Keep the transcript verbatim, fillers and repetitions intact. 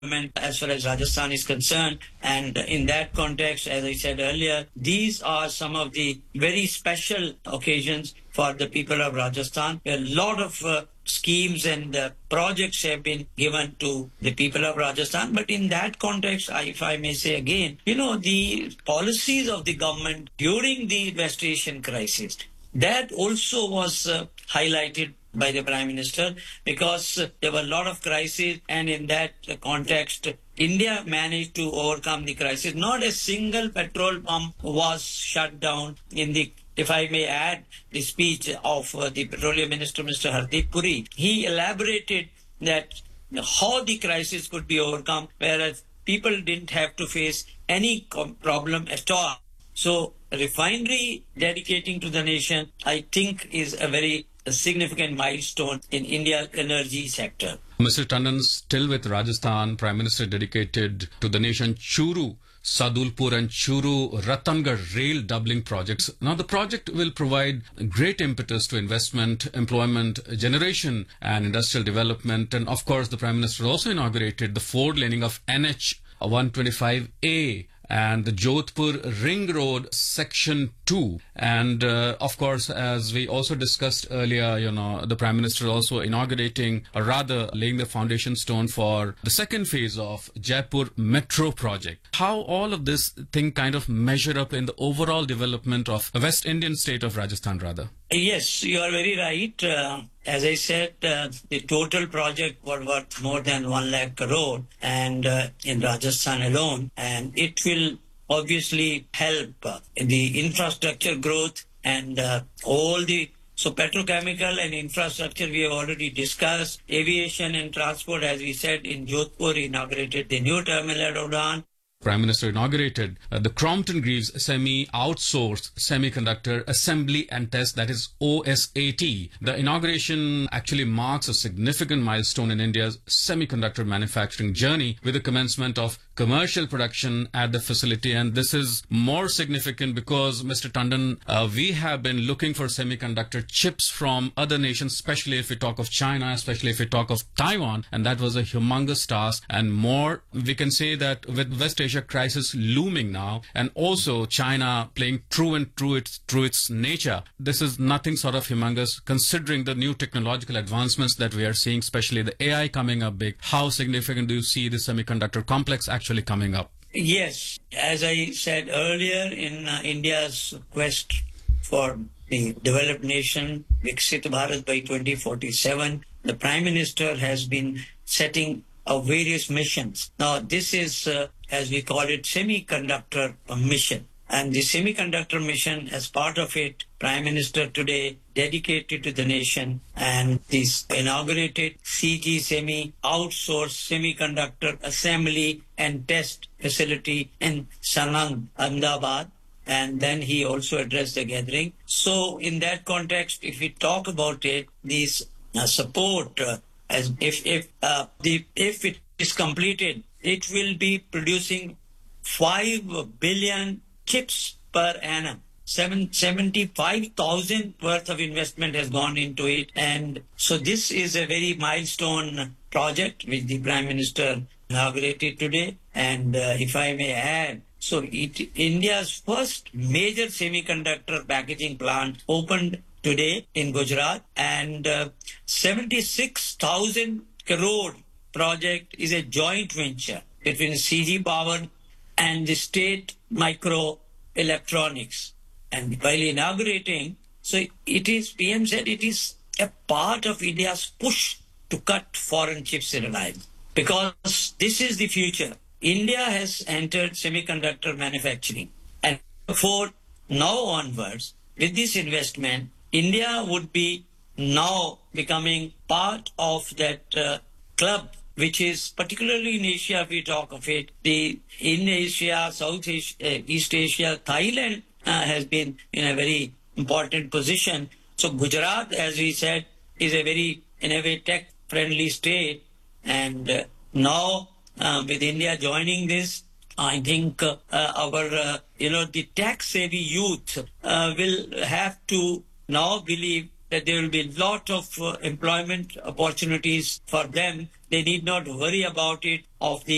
as far as Rajasthan is concerned. And in that context, as I said earlier, these are some of the very special occasions for the people of Rajasthan. A lot of uh, schemes and uh, projects have been given to the people of Rajasthan. But in that context, I, if I may say again, you know, the policies of the government during the West Asian crisis, that also was uh, highlighted by the Prime Minister, because uh, there were a lot of crises, and in that uh, context, India managed to overcome the crisis. Not a single petrol pump was shut down in the, if I may add, the speech of uh, the Petroleum Minister, Mister Hardeep Puri. He elaborated that how the crisis could be overcome, whereas people didn't have to face any com- problem at all. So, refinery dedicating to the nation, I think, is a very significant milestone in India's energy sector. Mister Tandon, still with Rajasthan, Prime Minister dedicated to the nation Churu, Sadulpur and Churu Ratangarh rail doubling projects. Now, the project will provide great impetus to investment, employment generation and industrial development. And of course, the Prime Minister also inaugurated the four laning of N H one twenty-five A and the Jodhpur Ring Road Section two. And uh, of course, as we also discussed earlier, you know, the Prime Minister also inaugurating, or rather laying the foundation stone for the second phase of Jaipur Metro project. How all of this thing kind of measure up in the overall development of the West Indian state of Rajasthan, rather? Yes, you are very right. Uh, as I said, uh, the total project was worth more than one lakh crore and uh, in Rajasthan alone, and it will obviously help uh, in the infrastructure growth and uh, all the so petrochemical and infrastructure we have already discussed. Aviation and transport, as we said, in Jodhpur inaugurated the new terminal at Udaan. Prime Minister inaugurated uh, the Crompton Greaves Semi-Outsourced Semiconductor Assembly and Test, that is O S A T. The inauguration actually marks a significant milestone in India's semiconductor manufacturing journey with the commencement of commercial production at the facility. And this is more significant because, Mister Tandon, uh, we have been looking for semiconductor chips from other nations, especially if we talk of China, especially if we talk of Taiwan, and that was a humongous task. And more, we can say that with West Asia crisis looming now, and also China playing true and true its true its nature, this is nothing sort of humongous considering the new technological advancements that we are seeing, especially the A I coming up big. How significant do you see the semiconductor complex actually coming up? Yes, as I said earlier, in uh, India's quest for the developed nation, Viksit Bharat by twenty forty-seven, the Prime Minister has been setting of various missions. Now, this is, uh, as we call it, semiconductor mission. And the semiconductor mission, as part of it, Prime Minister today dedicated to the nation, and this inaugurated C G Semi Outsourced Semiconductor Assembly and Test Facility in Sanand, Ahmedabad. And then he also addressed the gathering. So, in that context, if we talk about it, this uh, support, uh, as if if uh, the if it is completed, it will be producing five billion chips per annum. Seven, seventy-five thousand worth of investment has gone into it. And so this is a very milestone project which the Prime Minister inaugurated today. And uh, if I may add, so it, India's first major semiconductor packaging plant opened today in Gujarat, and uh, seventy-six thousand crore project is a joint venture between C G Power and the State Microelectronics. And while inaugurating, so it is, P M said it is a part of India's push to cut foreign chips reliance, because this is the future. India has entered semiconductor manufacturing, and therefore now onwards, with this investment, India would be now becoming part of that uh, club, which is particularly in Asia, if we talk of it, the in Asia, South Asia, uh, East Asia, Thailand uh, has been in a very important position. So Gujarat, as we said, is a very, in a way, tech-friendly state. And uh, now, uh, with India joining this, I think uh, uh, our, uh, you know, the tech-savvy youth uh, will have to now believe that there will be a lot of uh, employment opportunities for them. They need not worry about it of the